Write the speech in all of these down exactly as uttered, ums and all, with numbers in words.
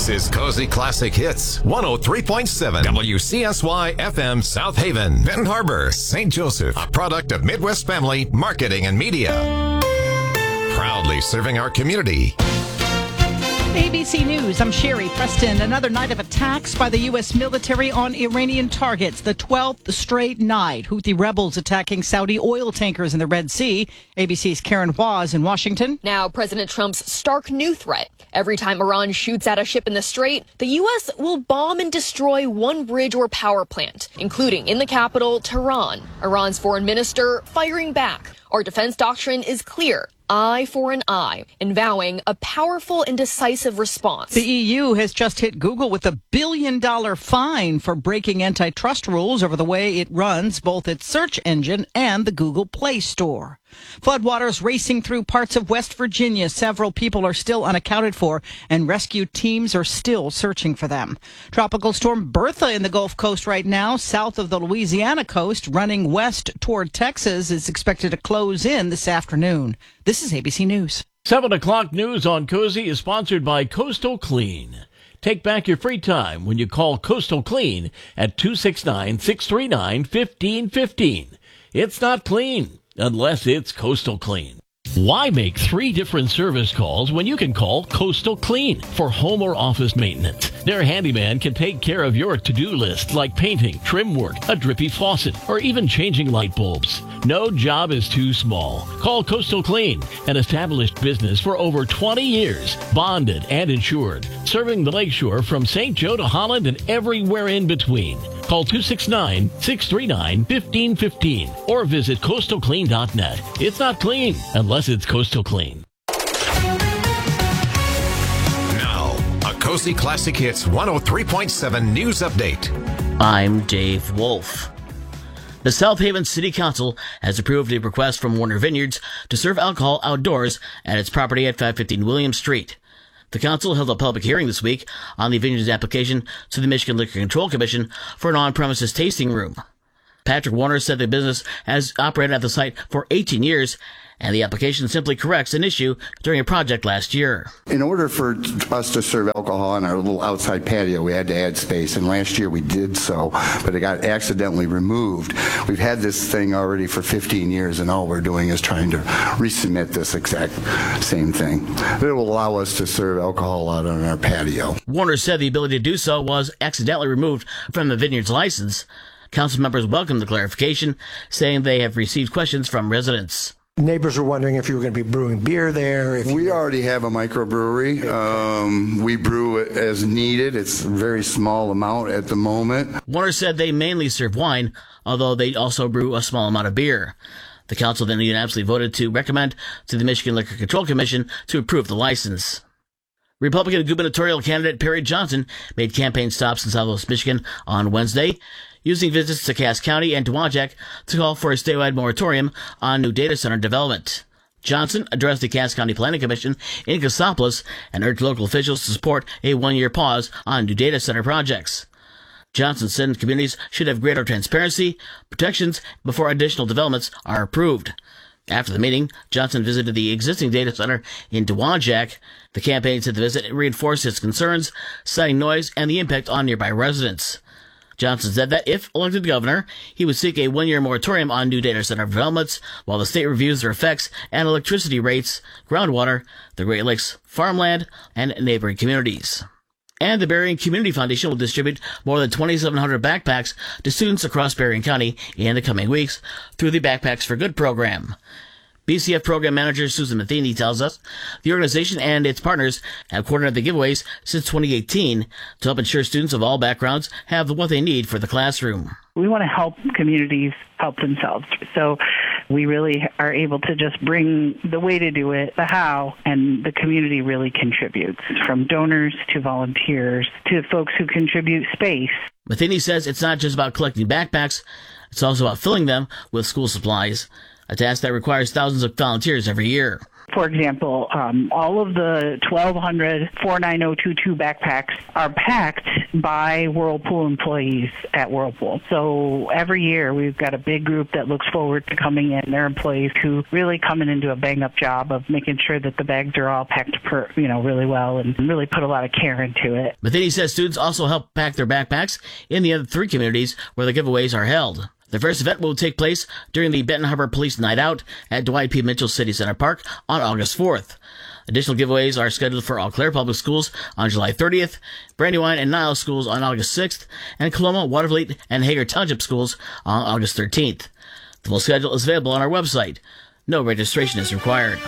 This is Cozy Classic Hits, one oh three point seven W C S Y F M South Haven, Benton Harbor, Saint Joseph, a product of Midwest Family Marketing and Media. Proudly serving our community. A B C News, I'm Sherry Preston. Another night of attacks by the U S military on Iranian targets. The twelfth straight night. Houthi rebels attacking Saudi oil tankers in the Red Sea. A B C's Karen Waz in Washington. Now, President Trump's stark new threat. Every time Iran shoots at a ship in the Strait, the U S will bomb and destroy one bridge or power plant, including in the capital, Tehran. Iran's foreign minister firing back. Our defense doctrine is clear. Eye for an eye, and vowing a powerful and decisive response. The E U has just hit Google with a billion dollar fine for breaking antitrust rules over the way it runs both its search engine and the Google Play Store. Floodwaters racing through parts of West Virginia. Several people are still unaccounted for, and rescue teams are still searching for them. Tropical storm Bertha in the Gulf Coast right now, south of the Louisiana coast, running west toward Texas, is expected to close in this afternoon. This is A B C News. seven o'clock news on Cozy is sponsored by Coastal Clean. Take back your free time when you call Coastal Clean at two six nine, six three nine, one five one five. It's not clean unless it's Coastal Clean. Why make three different service calls when you can call Coastal Clean for home or office maintenance? Their handyman can take care of your to-do list like painting, trim work, a drippy faucet, or even changing light bulbs. No job is too small. Call Coastal Clean, an established business for over twenty years, bonded and insured, serving the Lakeshore from Saint Joe to Holland and everywhere in between. Call two six nine, six three nine, one five one five or visit coastal clean dot net. It's not clean unless it's Coastal Clean. Now, a Cozy Classic Hits one oh three point seven news update. I'm Dave Wolf. The South Haven City Council has approved a request from Warner Vineyards to serve alcohol outdoors at its property at five fifteen William Street. The council held a public hearing this week on the Vineyards application to the Michigan Liquor Control Commission for an on-premises tasting room. Patrick Warner said the business has operated at the site for eighteen years, and the application simply corrects an issue during a project last year. In order for us to serve alcohol on our little outside patio, we had to add space, and last year we did so, but it got accidentally removed. We've had this thing already for fifteen years, and all we're doing is trying to resubmit this exact same thing. It will allow us to serve alcohol out on our patio. Warner said the ability to do so was accidentally removed from the Vineyards license. Council members welcomed the clarification, saying they have received questions from residents. Neighbors were wondering if you were going to be brewing beer there. If we you... already have a microbrewery. Um, we brew it as needed. It's a very small amount at the moment. Warner said they mainly serve wine, although they also brew a small amount of beer. The council then unanimously voted to recommend to the Michigan Liquor Control Commission to approve the license. Republican gubernatorial candidate Perry Johnson made campaign stops in Southwest Michigan on Wednesday, using visits to Cass County and Dowagiac to call for a statewide moratorium on new data center development. Johnson addressed the Cass County Planning Commission in Cassopolis and urged local officials to support a one-year pause on new data center projects. Johnson said communities should have greater transparency, protections before additional developments are approved. After the meeting, Johnson visited the existing data center in Dowagiac. The campaign said the visit reinforced its concerns, citing noise and the impact on nearby residents. Johnson said that if elected governor, he would seek a one-year moratorium on new data center developments while the state reviews their effects and electricity rates, groundwater, the Great Lakes farmland, and neighboring communities. And the Berrien Community Foundation will distribute more than twenty-seven hundred backpacks to students across Berrien County in the coming weeks through the Backpacks for Good program. B C F Program Manager Susan Matheny tells us the organization and its partners have coordinated the giveaways since twenty eighteen to help ensure students of all backgrounds have what they need for the classroom. We want to help communities help themselves. So we really are able to just bring the way to do it, the how, and the community really contributes, from donors to volunteers to folks who contribute space. Matheny says it's not just about collecting backpacks, it's also about filling them with school supplies, a task that requires thousands of volunteers every year. For example, um, all of the twelve hundred four nine zero two two backpacks are packed by Whirlpool employees at Whirlpool. So every year we've got a big group that looks forward to coming in. They're employees who really come in and do a bang-up job of making sure that the bags are all packed, per, you know, really well and really put a lot of care into it. Matheny says students also help pack their backpacks in the other three communities where the giveaways are held. The first event will take place during the Benton Harbor Police Night Out at Dwight P. Mitchell City Center Park on August fourth. Additional giveaways are scheduled for Eau Claire Public Schools on July thirtieth, Brandywine and Niles Schools on August sixth, and Coloma, Watervliet, and Hager Township Schools on August thirteenth. The full schedule is available on our website. No registration is required.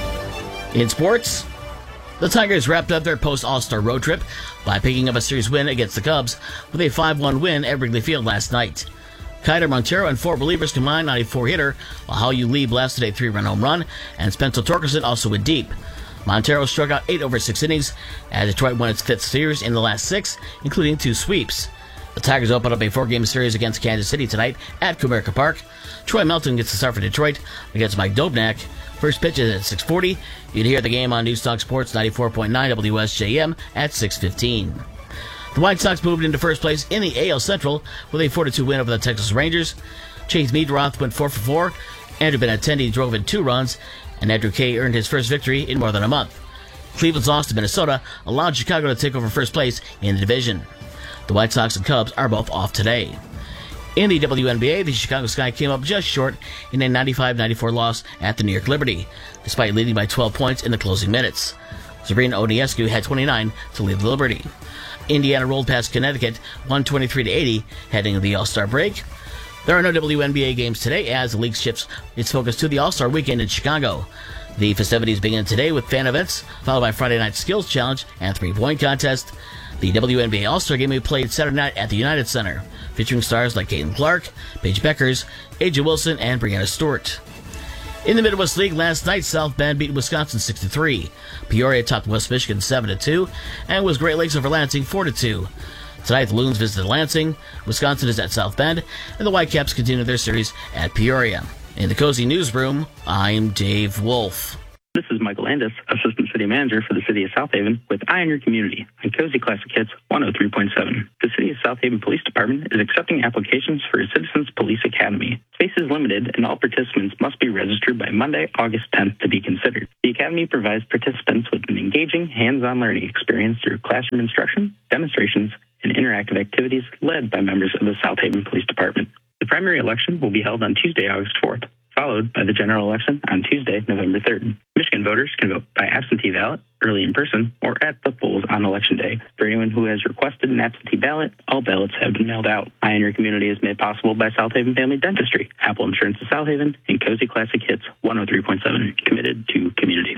In sports, the Tigers wrapped up their post-All-Star road trip by picking up a series win against the Cubs with a five one win at Wrigley Field last night. Kiter Montero and four relievers combined on a four-hitter, while Hao-Yu Lee blasted a three-run home run, and Spencer Torkelson also went deep. Montero struck out eight over six innings, as Detroit won its fifth series in the last six, including two sweeps. The Tigers open up a four-game series against Kansas City tonight at Comerica Park. Troy Melton gets the start for Detroit against Mike Dobnak. First pitch is at six forty. You can hear the game on Newstalk Sports ninety-four point nine W S J M at six fifteen. The White Sox moved into first place in the A L Central with a four to two win over the Texas Rangers. Chase Meadroth went four for four. Andrew Benintendi drove in two runs, and Andrew Kay earned his first victory in more than a month. Cleveland's loss to Minnesota allowed Chicago to take over first place in the division. The White Sox and Cubs are both off today. In the W N B A, the Chicago Sky came up just short in a ninety-five ninety-four loss at the New York Liberty, despite leading by twelve points in the closing minutes. Sabrina Ionescu had twenty-nine to lead the Liberty. Indiana rolled past Connecticut one twenty-three to eighty heading to the All-Star break. There are no W N B A games today as the league shifts its focus to the All-Star weekend in Chicago. The festivities begin today with fan events, followed by Friday night skills challenge and three-point contest. The W N B A All-Star game will be played Saturday night at the United Center, featuring stars like Caitlin Clark, Paige Beckers, A J Wilson, and Brianna Stewart. In the Midwest League last night, South Bend beat Wisconsin six to three. Peoria topped West Michigan seven to two, and was Great Lakes over Lansing four to two. Tonight, the Loons visited Lansing, Wisconsin is at South Bend, and the Whitecaps continue their series at Peoria. In the Cozy Newsroom, I'm Dave Wolf. This is Michael Landis, Assistant City Manager for the City of South Haven, with Eye on Your Community on Cozy Classic Hits one oh three point seven. The City of South Haven Police Department is accepting applications for a Citizens Police Academy. Space is limited, and all participants must be registered by Monday, August tenth to be considered. The Academy provides participants with an engaging, hands-on learning experience through classroom instruction, demonstrations, and interactive activities led by members of the South Haven Police Department. The primary election will be held on Tuesday, August fourth, followed by the general election on Tuesday, November third. Michigan voters can vote by absentee ballot, early in person, or at the polls on Election Day. For anyone who has requested an absentee ballot, all ballots have been mailed out. Eye on Your Community is made possible by South Haven Family Dentistry, Apple Insurance of South Haven, and Cozy Classic Hits one oh three point seven, committed to community.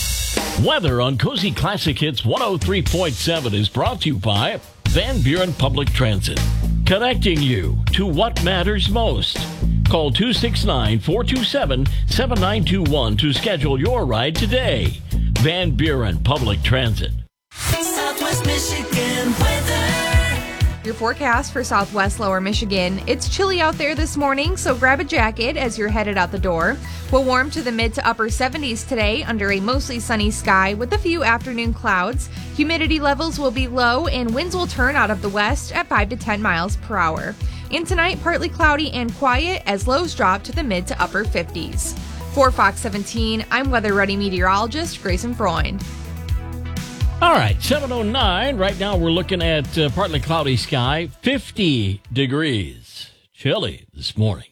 Weather on Cozy Classic Hits one oh three point seven is brought to you by Van Buren Public Transit, connecting you to what matters most. Call two six nine, four two seven, seven nine two one to schedule your ride today. Van Buren Public Transit. Southwest Michigan weather. Your forecast for Southwest Lower Michigan. It's chilly out there this morning, so grab a jacket as you're headed out the door. We'll warm to the mid to upper seventies today under a mostly sunny sky with a few afternoon clouds. Humidity levels will be low and winds will turn out of the west at five to ten miles per hour. And tonight, partly cloudy and quiet as lows drop to the mid to upper fifties. For Fox seventeen, I'm Weather Ready meteorologist Grayson Freund. All right, seven oh nine. Right now we're looking at uh, partly cloudy sky, fifty degrees. Chilly this morning.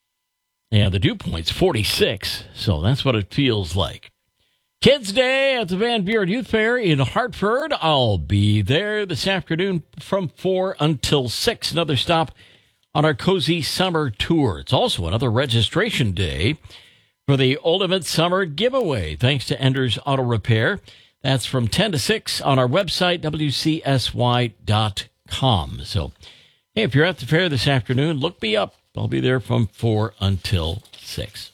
And the dew point's forty-six, so that's what it feels like. Kids Day at the Van Buren Youth Fair in Hartford. I'll be there this afternoon from four until six. Another stop on our Cozy Summer Tour. It's also another registration day for the Ultimate Summer Giveaway, thanks to Enders Auto Repair. That's from ten to six on our website, W C S Y dot com. So, hey, if you're at the fair this afternoon, look me up. I'll be there from four until six.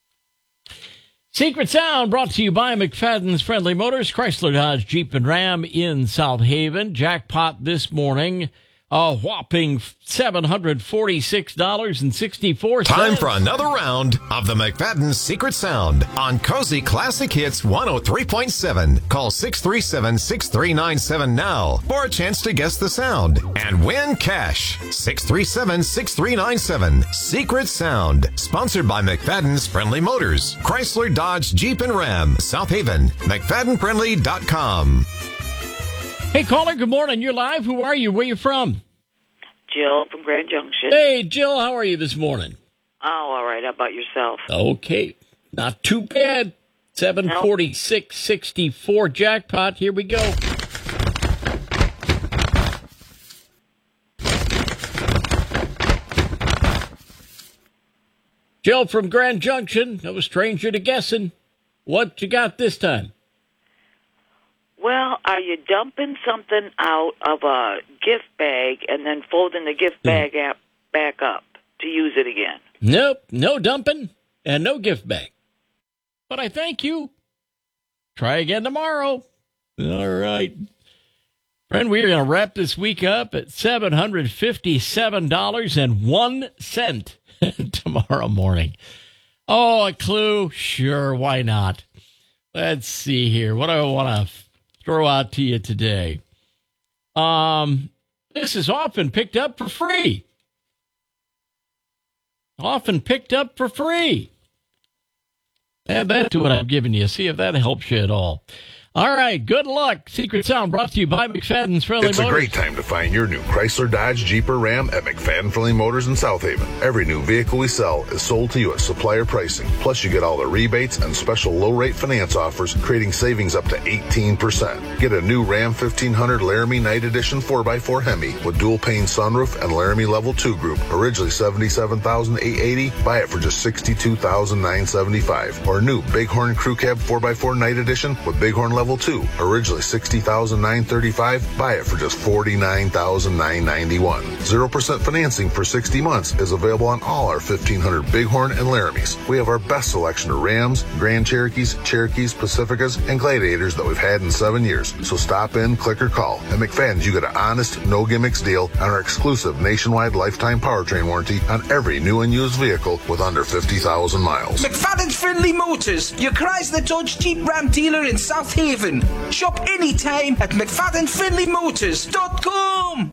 Secret Sound brought to you by McFadden's Friendly Motors, Chrysler, Dodge, Jeep, and Ram in South Haven. Jackpot this morning a whopping seven hundred forty-six dollars and sixty-four cents. Time for another round of the McFadden's Secret Sound on Cozy Classic Hits one oh three point seven. Call six three seven, six three nine seven now for a chance to guess the sound and win cash. six three seven, six three nine seven. Secret Sound. Sponsored by McFadden's Friendly Motors. Chrysler, Dodge, Jeep, and Ram. South Haven. McFadden Friendly dot com. Hey, caller, good morning. You're live. Who are you? Where you from? Jill from Grand Junction. Hey, Jill, how are you this morning? Oh, all right. How about yourself? Okay. Not too bad. seven forty-six sixty-four jackpot. Here we go. Jill from Grand Junction. No stranger to guessing. What you got this time? Well, are you dumping something out of a gift bag and then folding the gift bag app back up to use it again? Nope, no dumping and no gift bag. But I thank you. Try again tomorrow. All right. Friend, we're going to wrap this week up at seven hundred fifty-seven dollars and one cent tomorrow morning. Oh, a clue? Sure, why not? Let's see here. What do I want to throw out to you today? Um, this is often picked up for free. Often picked up for free. Add that to what I'm giving you. See if that helps you at all. All right, good luck. Secret Sound brought to you by McFadden's Friendly It's Motors. a great time to find your new Chrysler, Dodge, Jeep, or Ram at McFadden Friendly Motors in South Haven. Every new vehicle we sell is sold to you at supplier pricing. Plus, you get all the rebates and special low-rate finance offers, creating savings up to eighteen percent. Get a new Ram fifteen hundred Laramie Night Edition four by four Hemi with dual-pane sunroof and Laramie Level two Group. Originally seventy-seven thousand eight hundred eighty dollars, buy it for just sixty-two thousand nine hundred seventy-five dollars. Or new Bighorn Crew Cab four by four Night Edition with Bighorn Level two, originally sixty thousand nine hundred thirty-five dollars, buy it for just forty-nine thousand nine hundred ninety-one dollars. zero percent financing for sixty months is available on all our fifteen hundred Bighorn and Laramies. We have our best selection of Rams, Grand Cherokees, Cherokees, Pacificas, and Gladiators that we've had in seven years. So stop in, click, or call. At McFadden's, you get an honest, no gimmicks deal on our exclusive nationwide lifetime powertrain warranty on every new and used vehicle with under fifty thousand miles. McFadden's Friendly Motors, your Chrysler, Dodge, Jeep, Ram dealer in South Haven. Shop anytime at McFadden Friendly Motors dot com.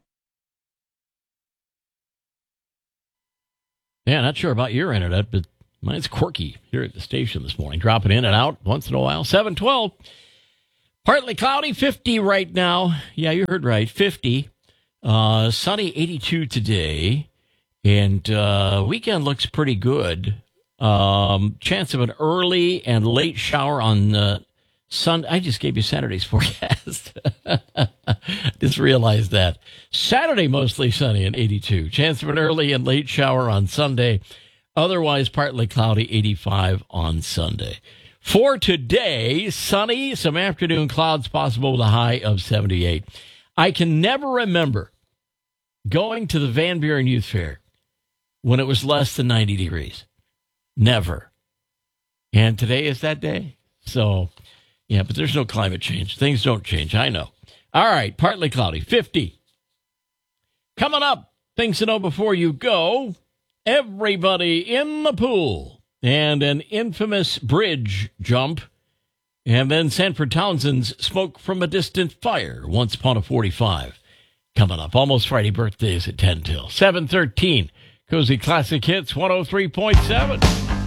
Yeah, not sure about your internet, but mine's quirky here at the station this morning. Dropping in and out once in a while. seven twelve. Partly cloudy, fifty right now. Yeah, you heard right, fifty. Uh, sunny, eighty-two today. And uh, weekend looks pretty good. Um, chance of an early and late shower on uh, Sunday. I just gave you Saturday's forecast. Just realized that. Saturday, mostly sunny and eighty-two. Chance of an early and late shower on Sunday. Otherwise, partly cloudy, eighty-five on Sunday. For today, sunny, some afternoon clouds possible with a high of seventy-eight. I can never remember going to the Van Buren Youth Fair when it was less than ninety degrees. Never. And today is that day. So, yeah, but there's no climate change. Things don't change. I know. All right, partly cloudy, fifty. Coming up, things to know before you go. Everybody in the pool and an infamous bridge jump. And then Sanford Townsend's Smoke from a Distant Fire, Once Upon a forty-five. Coming up, almost Friday birthdays at ten till seven thirteen. Cozy Classic Hits one oh three point seven.